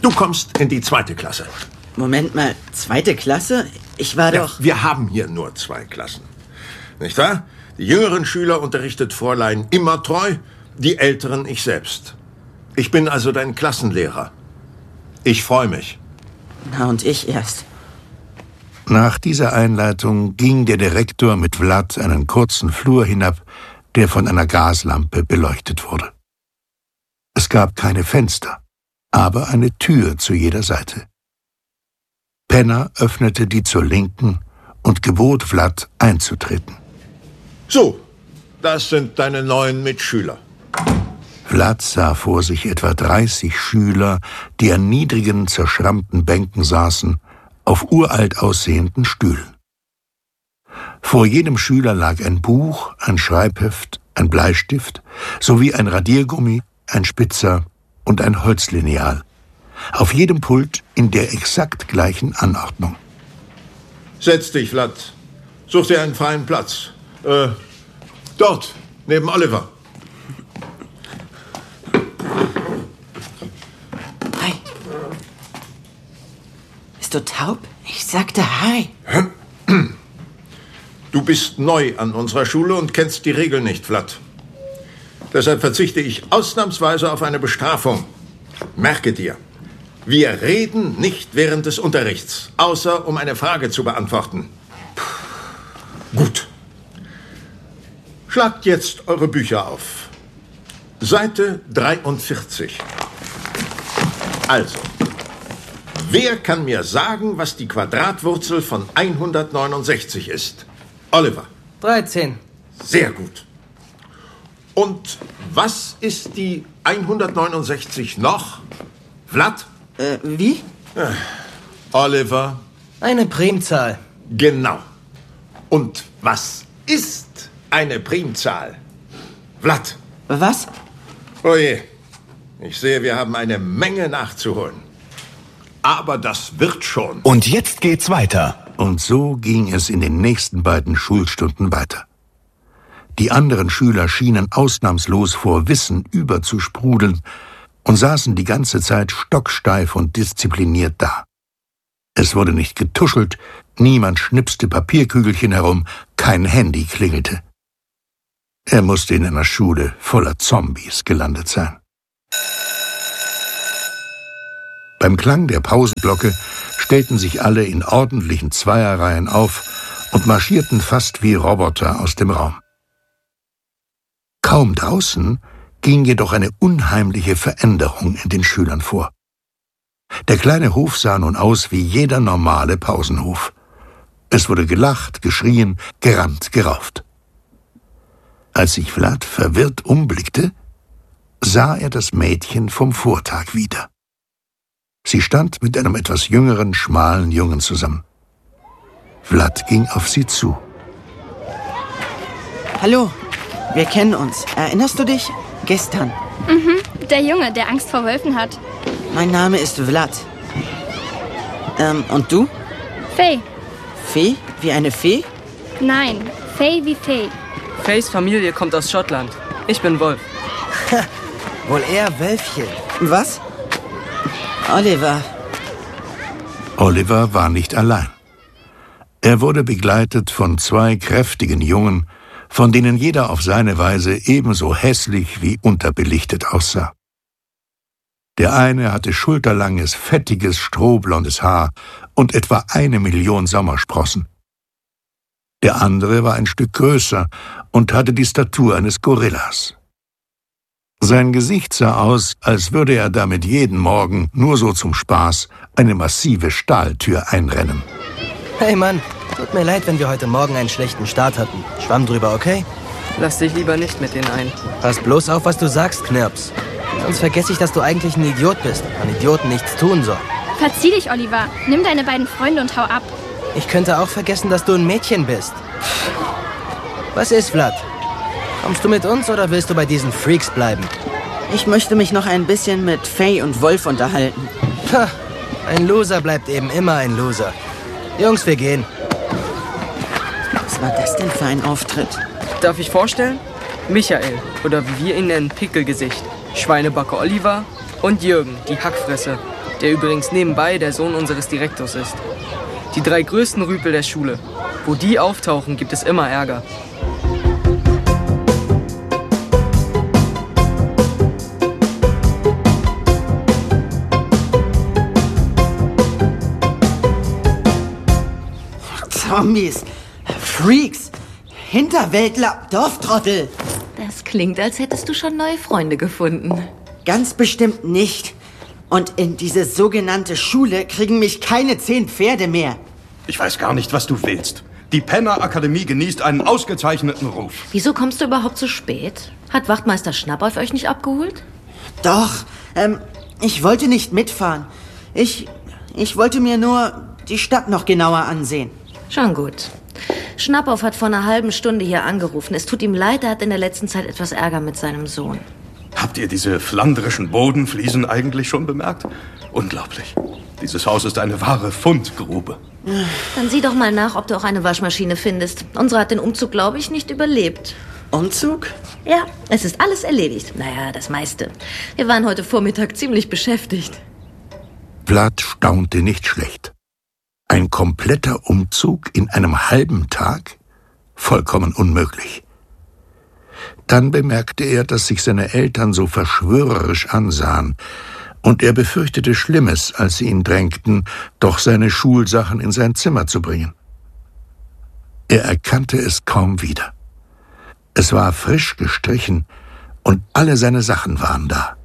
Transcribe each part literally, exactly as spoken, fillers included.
Du kommst in die zweite Klasse. Moment mal, zweite Klasse? Ich war Ja, doch... wir haben hier nur zwei Klassen. Nicht wahr? Die jüngeren Schüler unterrichtet Fräulein Immertreu, die älteren ich selbst. Ich bin also dein Klassenlehrer. Ich freue mich. Na, und ich erst. Nach dieser Einleitung ging der Direktor mit Vlad einen kurzen Flur hinab, der von einer Gaslampe beleuchtet wurde. Es gab keine Fenster, aber eine Tür zu jeder Seite. Penner öffnete die zur Linken und gebot Vlad einzutreten. So, das sind deine neuen Mitschüler. Vlad sah vor sich etwa dreißig Schüler, die an niedrigen, zerschrammten Bänken saßen, auf uralt aussehenden Stühlen. Vor jedem Schüler lag ein Buch, ein Schreibheft, ein Bleistift sowie ein Radiergummi, ein Spitzer und ein Holzlineal. Auf jedem Pult in der exakt gleichen Anordnung. Setz dich, Vlad. Such dir einen freien Platz. Äh, dort, neben Oliver. Hi. Bist du taub? Ich sagte Hi. Du bist neu an unserer Schule und kennst die Regeln nicht, Vlad. Deshalb verzichte ich ausnahmsweise auf eine Bestrafung. Merke dir, wir reden nicht während des Unterrichts, außer um eine Frage zu beantworten. Gut. Schlagt jetzt eure Bücher auf. Seite dreiundvierzig. Also, wer kann mir sagen, was die Quadratwurzel von hundertneunundsechzig ist? Oliver. dreizehn. Sehr gut. Und was ist die hundertneunundsechzig noch? Vlad? Äh, wie? Äh, Oliver. Eine Primzahl. Genau. Und was ist eine Primzahl? Vlad. Was? Oje. Ich sehe, wir haben eine Menge nachzuholen. Aber das wird schon. Und jetzt geht's weiter. Und so ging es in den nächsten beiden Schulstunden weiter. Die anderen Schüler schienen ausnahmslos vor Wissen überzusprudeln und saßen die ganze Zeit stocksteif und diszipliniert da. Es wurde nicht getuschelt, niemand schnipste Papierkügelchen herum, kein Handy klingelte. Er musste in einer Schule voller Zombies gelandet sein. Beim Klang der Pausenglocke stellten sich alle in ordentlichen Zweierreihen auf und marschierten fast wie Roboter aus dem Raum. Kaum draußen ging jedoch eine unheimliche Veränderung in den Schülern vor. Der kleine Hof sah nun aus wie jeder normale Pausenhof. Es wurde gelacht, geschrien, gerannt, gerauft. Als sich Vlad verwirrt umblickte, sah er das Mädchen vom Vortag wieder. Sie stand mit einem etwas jüngeren, schmalen Jungen zusammen. Vlad ging auf sie zu. Hallo, wir kennen uns. Erinnerst du dich? Gestern. Mhm, der Junge, der Angst vor Wölfen hat. Mein Name ist Vlad. Ähm, und du? Fee. Fee? Wie eine Fee? Nein, Fee wie Fee. Fays Familie kommt aus Schottland. Ich bin Wolf. Wohl eher Wölfchen. Was? Oliver. Oliver war nicht allein. Er wurde begleitet von zwei kräftigen Jungen, von denen jeder auf seine Weise ebenso hässlich wie unterbelichtet aussah. Der eine hatte schulterlanges, fettiges, strohblondes Haar und etwa eine Million Sommersprossen. Der andere war ein Stück größer und hatte die Statur eines Gorillas. Sein Gesicht sah aus, als würde er damit jeden Morgen, nur so zum Spaß, eine massive Stahltür einrennen. Hey Mann, tut mir leid, wenn wir heute Morgen einen schlechten Start hatten. Schwamm drüber, okay? Lass dich lieber nicht mit denen ein. Pass bloß auf, was du sagst, Knirps. Sonst vergesse ich, dass du eigentlich ein Idiot bist. An Idioten nichts tun soll. Verzieh dich, Oliver. Nimm deine beiden Freunde und hau ab. Ich könnte auch vergessen, dass du ein Mädchen bist. Was ist, Vlad? Kommst du mit uns oder willst du bei diesen Freaks bleiben? Ich möchte mich noch ein bisschen mit Fay und Wolf unterhalten. Ha, ein Loser bleibt eben immer ein Loser. Jungs, wir gehen. Was war das denn für ein Auftritt? Darf ich vorstellen? Michael, oder wie wir ihn nennen, Pickelgesicht. Schweinebacke Oliver und Jürgen, die Hackfresse. der übrigens nebenbei der Sohn unseres Direktors ist. Die drei größten Rüpel der Schule. Wo die auftauchen, gibt es immer Ärger. Zombies, Freaks, Hinterwäldler, Dorftrottel. Das klingt, als hättest du schon neue Freunde gefunden. Ganz bestimmt nicht. Und in diese sogenannte Schule kriegen mich keine zehn Pferde mehr. Ich weiß gar nicht, was du willst. Die Penner-Akademie genießt einen ausgezeichneten Ruf. Wieso kommst du überhaupt so spät? Hat Wachtmeister Schnappolf euch nicht abgeholt? Doch, ähm, ich wollte nicht mitfahren. Ich, ich wollte mir nur die Stadt noch genauer ansehen. Schon gut. Schnappolf hat vor einer halben Stunde hier angerufen. Es tut ihm leid, er hat in der letzten Zeit etwas Ärger mit seinem Sohn. Habt ihr diese flandrischen Bodenfliesen eigentlich schon bemerkt? Unglaublich. Dieses Haus ist eine wahre Fundgrube. Dann sieh doch mal nach, ob du auch eine Waschmaschine findest. Unsere hat den Umzug, glaube ich, nicht überlebt. Umzug? Ja, es ist alles erledigt. Naja, das meiste. Wir waren heute Vormittag ziemlich beschäftigt. Vlad staunte nicht schlecht. Ein kompletter Umzug in einem halben Tag? Vollkommen unmöglich. Dann bemerkte er, dass sich seine Eltern so verschwörerisch ansahen, und er befürchtete Schlimmes, als sie ihn drängten, doch seine Schulsachen in sein Zimmer zu bringen. Er erkannte es kaum wieder. Es war frisch gestrichen, und alle seine Sachen waren da.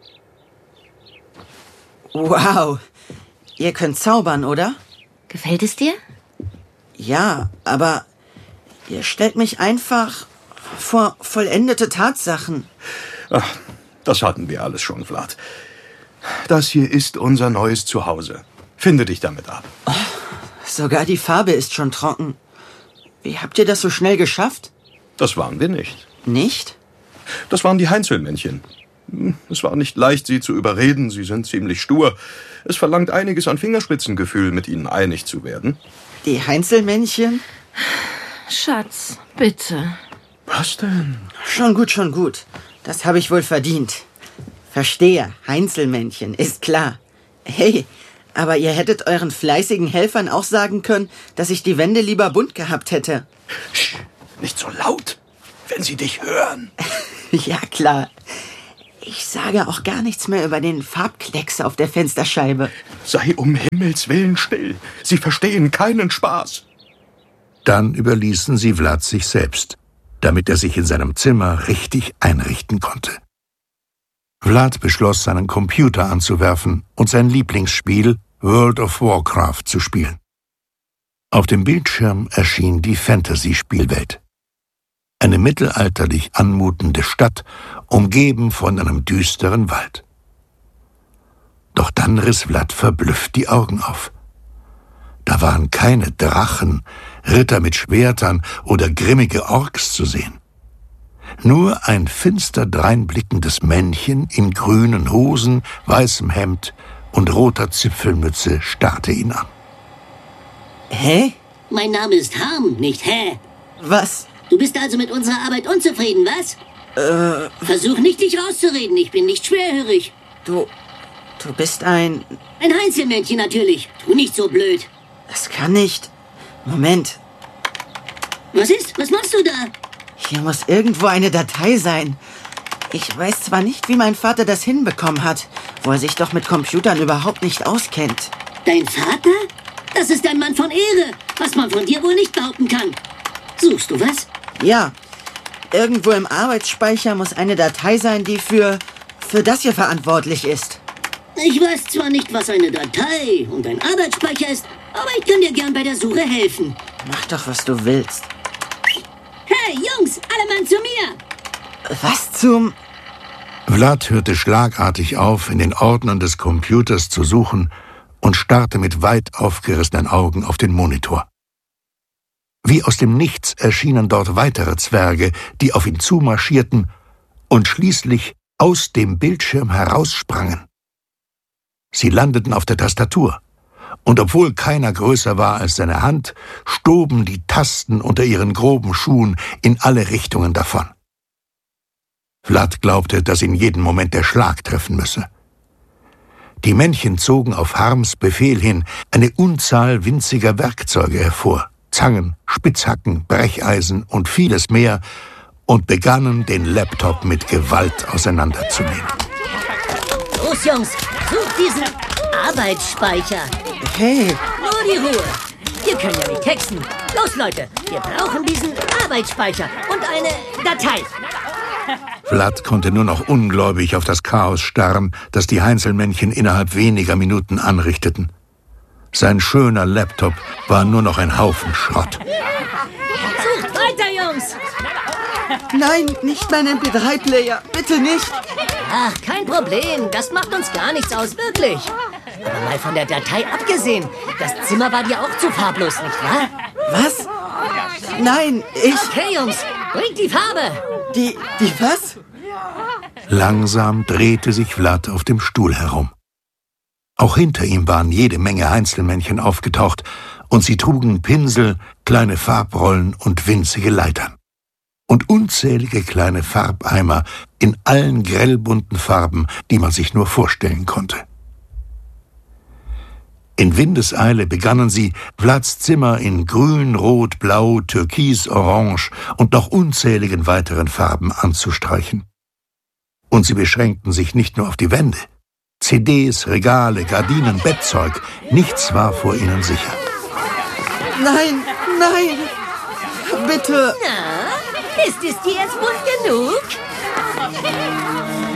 Wow, ihr könnt zaubern, oder? Gefällt es dir? Ja, aber ihr stellt mich einfach vor vollendete Tatsachen. Ach, das hatten wir alles schon, Vlad. Das hier ist unser neues Zuhause. Finde dich damit ab. Oh, sogar die Farbe ist schon trocken. Wie habt ihr das so schnell geschafft? Das waren wir nicht. Nicht? Das waren die Heinzelmännchen. Es war nicht leicht, sie zu überreden. Sie sind ziemlich stur. Es verlangt einiges an Fingerspitzengefühl, mit ihnen einig zu werden. Die Heinzelmännchen? Schatz, bitte. Was denn? Schon gut, schon gut. Das habe ich wohl verdient. Verstehe, Heinzelmännchen, ist klar. Hey, aber ihr hättet euren fleißigen Helfern auch sagen können, dass ich die Wände lieber bunt gehabt hätte. Sch, nicht so laut, wenn sie dich hören. Ja, klar. Ich sage auch gar nichts mehr über den Farbklecks auf der Fensterscheibe. Sei um Himmels Willen still. Sie verstehen keinen Spaß. Dann überließen sie Vlad sich selbst, damit er sich in seinem Zimmer richtig einrichten konnte. Vlad beschloss, seinen Computer anzuwerfen und sein Lieblingsspiel World of Warcraft zu spielen. Auf dem Bildschirm erschien die Fantasy-Spielwelt. Eine mittelalterlich anmutende Stadt, umgeben von einem düsteren Wald. Doch dann riss Vlad verblüfft die Augen auf. Da waren keine Drachen, Ritter mit Schwertern oder grimmige Orks zu sehen. Nur ein finster dreinblickendes Männchen in grünen Hosen, weißem Hemd und roter Zipfelmütze starrte ihn an. Hä? Mein Name ist Harm, nicht Hä. Was? Du bist also mit unserer Arbeit unzufrieden, was? Äh... Versuch nicht, dich rauszureden, ich bin nicht schwerhörig. Du... du bist ein... Ein Heinzelmännchen natürlich. Tu nicht so blöd. Das kann nicht... Moment. Was ist? Was machst du da? Hier muss irgendwo eine Datei sein. Ich weiß zwar nicht, wie mein Vater das hinbekommen hat, wo er sich doch mit Computern überhaupt nicht auskennt. Dein Vater? Das ist ein Mann von Ehre, was man von dir wohl nicht behaupten kann. Suchst du was? Ja. Irgendwo im Arbeitsspeicher muss eine Datei sein, die für... für das hier verantwortlich ist. Ich weiß zwar nicht, was eine Datei und ein Arbeitsspeicher ist, aber ich kann dir gern bei der Suche helfen. Mach doch, was du willst. Hey, Jungs, alle Mann zu mir! Was zum... Vlad hörte schlagartig auf, in den Ordnern des Computers zu suchen und starrte mit weit aufgerissenen Augen auf den Monitor. Wie aus dem Nichts erschienen dort weitere Zwerge, die auf ihn zumarschierten und schließlich aus dem Bildschirm heraussprangen. Sie landeten auf der Tastatur, und obwohl keiner größer war als seine Hand, stoben die Tasten unter ihren groben Schuhen in alle Richtungen davon. Vlad glaubte, dass ihn jeden Moment der Schlag treffen müsse. Die Männchen zogen auf Harms Befehl hin eine Unzahl winziger Werkzeuge hervor, Zangen, Spitzhacken, Brecheisen und vieles mehr, und begannen, den Laptop mit Gewalt auseinanderzunehmen. Los, Jungs, sucht diesen Arbeitsspeicher. Hey, Nur die Ruhe. Wir können ja nicht hexen. Los, Leute, wir brauchen diesen Arbeitsspeicher und eine Datei. Vlad konnte nur noch ungläubig auf das Chaos starren, das die Heinzelmännchen innerhalb weniger Minuten anrichteten. Sein schöner Laptop war nur noch ein Haufen Schrott. Sucht weiter, Jungs. nein, nicht mein M P drei Player, bitte nicht. Ach, kein Problem. Das macht uns gar nichts aus, wirklich. Aber mal von der Datei abgesehen, das Zimmer war dir auch zu farblos, nicht wahr? Was? Nein, ich... Okay, Jungs, bringt die Farbe. Die, die was? Langsam drehte sich Vlad auf dem Stuhl herum. Auch hinter ihm waren jede Menge Heinzelmännchen aufgetaucht, und sie trugen Pinsel, kleine Farbrollen und winzige Leitern. Und unzählige kleine Farbeimer in allen grellbunten Farben, die man sich nur vorstellen konnte. In Windeseile begannen sie, Vlads Zimmer in grün, rot, blau, türkis, orange und noch unzähligen weiteren Farben anzustreichen. Und sie beschränkten sich nicht nur auf die Wände. C Ds, Regale, Gardinen, Bettzeug, nichts war vor ihnen sicher. Nein, nein, bitte. Na, ist es dir jetzt bunt genug?